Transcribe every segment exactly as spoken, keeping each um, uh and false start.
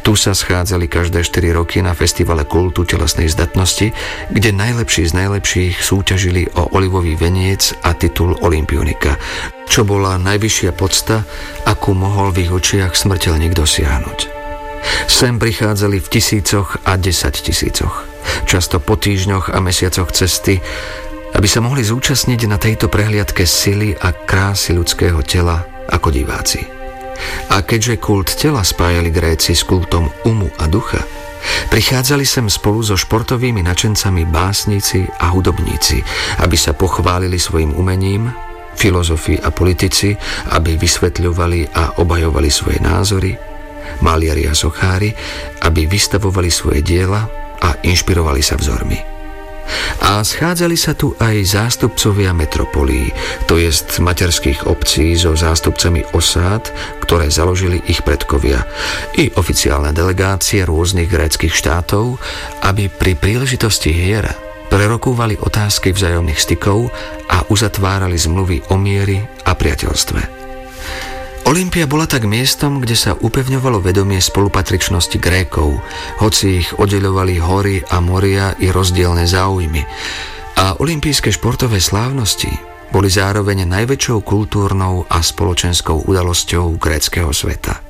Tu sa schádzali každé štyri roky na festivale kultu telesnej zdatnosti, kde najlepší z najlepších súťažili o olivový veniec a titul olympionika, čo bola najvyššia podsta, akú mohol v ich očiach smrteľník dosiahnuť. Sem prichádzali v tisícoch a desať tisícoch, často po týždňoch a mesiacoch cesty, aby sa mohli zúčastniť na tejto prehliadke sily a krásy ľudského tela ako diváci. A keďže kult tela spájali Gréci s kultom umu a ducha, prichádzali sem spolu so športovými nadšencami básnici a hudobníci, aby sa pochválili svojim umením, filozofi a politici, aby vysvetľovali a obhajovali svoje názory, maliari a sochári, aby vystavovali svoje diela a inšpirovali sa vzormi. A schádzali sa tu aj zástupcovia metropolí, to jest materských obcí so zástupcami osád, ktoré založili ich predkovia, i oficiálne delegácie rôznych gréckych štátov, aby pri príležitosti hier prerokúvali otázky vzájomných stykov a uzatvárali zmluvy o miery a priateľstve. Olympia bola tak miestom, kde sa upevňovalo vedomie spolupatričnosti Grékov, hoci ich oddeľovali hory a moria i rozdielne záujmy. A olympijské športové slávnosti boli zároveň najväčšou kultúrnou a spoločenskou udalosťou gréckeho sveta.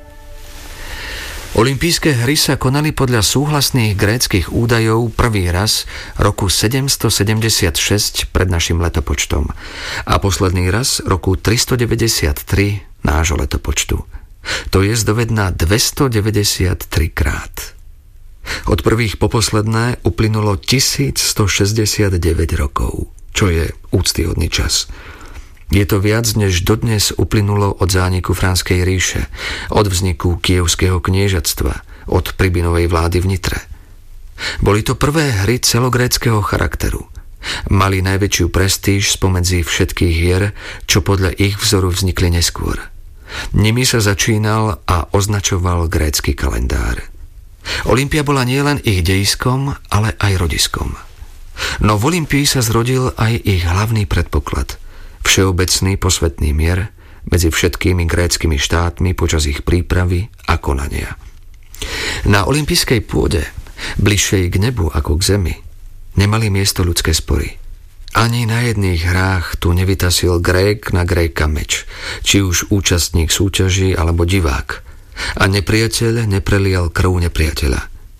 Olympijské hry sa konali podľa súhlasných gréckych údajov prvý raz roku sedemstosedemdesiatšesť pred našim letopočtom a posledný raz roku tristodeväťdesiattri nášho letopočtu. To je dovedná dvestodeväťdesiattri krát. Od prvých po posledné uplynulo tisícstošesťdesiatdeväť rokov, čo je úctyhodný čas. Je to viac, než dodnes uplynulo od zániku Franskej ríše, od vzniku Kyjevského kniežatstva, od Pribinovej vlády v Nitre. Boli to prvé hry celogréckeho charakteru. Mali najväčšiu prestíž spomedzi všetkých hier, čo podľa ich vzoru vznikli neskôr. Nimi sa začínal a označoval grécky kalendár. Olympia bola nielen ich dejiskom, ale aj rodiskom. No v Olympii sa zrodil aj ich hlavný predpoklad – všeobecný posvetný mier medzi všetkými gréckymi štátmi počas ich prípravy a konania. Na olympijskej pôde, bližšej k nebu ako k zemi, nemali miesto ľudské spory. Ani na jedných hrách tu nevytasil Grék na Gréka meč, či už účastník súťaží alebo divák. A nepriateľ neprelial krv nepriateľa.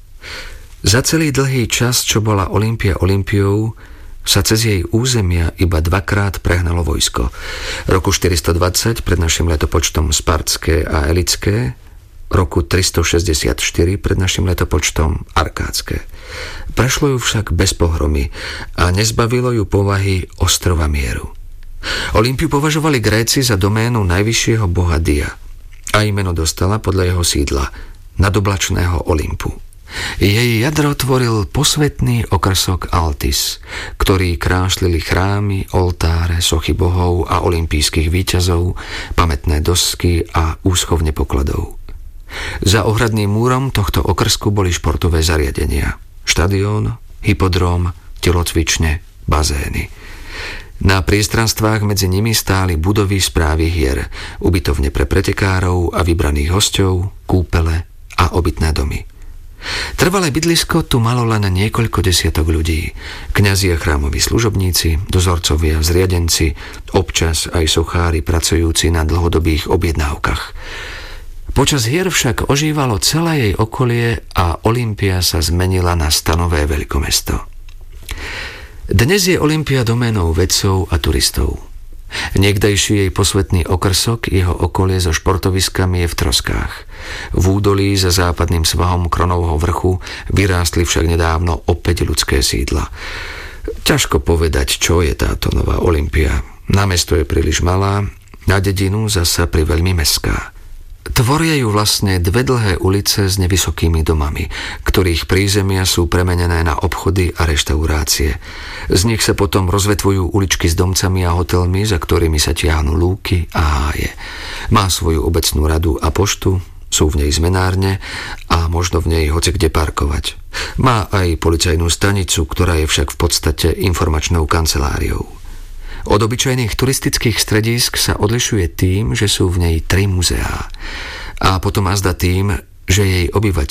Za celý dlhý čas, čo bola Olympia Olympiou, sa cez jej územia iba dvakrát prehnalo vojsko. Roku štyristodvadsať pred našim letopočtom spartské a elitské, roku tristošesťdesiatštyri pred našim letopočtom arkádske. Prešlo ju však bez pohromy a nezbavilo ju povahy ostrova mieru. Olympiu považovali Gréci za doménu najvyššieho boha Dia a meno dostala podľa jeho sídla, nadoblačného Olympu. Jej jadro tvoril posvetný okrsok Altis, ktorý krášlili chrámy, oltáre, sochy bohov a olympijských víťazov, pamätné dosky a úschovne pokladov. Za ohradným múrom tohto okrsku boli športové zariadenia, štadión, hypodróm, telocvične, bazény. Na priestranstvách medzi nimi stáli budovy správy hier, ubytovne pre pretekárov a vybraných hosťov, kúpele a obytné domy. Trvalé bydlisko tu malo len niekoľko desiatok ľudí. Kňazi a chrámoví služobníci, dozorcovia, zriadenci, občas aj sochári pracujúci na dlhodobých objednávkach. Počas hier však ožívalo celé jej okolie a Olympia sa zmenila na stanové veľkomesto. Dnes je Olympia doménou vedcov a turistov. Niekdejší jej posvetný okrsok, jeho okolie so športoviskami je v troskách. V údolí za západným svahom Kronovho vrchu vyrástli však nedávno opäť ľudské sídla. Ťažko povedať, čo je táto nová Olympia. Na mesto je príliš malá, na dedinu zasa priveľmi mestská. Tvoria ju vlastne dve dlhé ulice s nevysokými domami, ktorých prízemia sú premenené na obchody a reštaurácie. Z nich sa potom rozvetvujú uličky s domcami a hotelmi, za ktorými sa tiahnu lúky a háje. Má svoju obecnú radu a poštu, sú v nej zmenárne a možno v nej hocikde parkovať. Má aj policajnú stanicu, ktorá je však v podstate informačnou kanceláriou. Od obyčajných turistických stredísk sa odlišuje tým, že sú v nej tri muzeá. A potom azda tým, že jej obyvateľ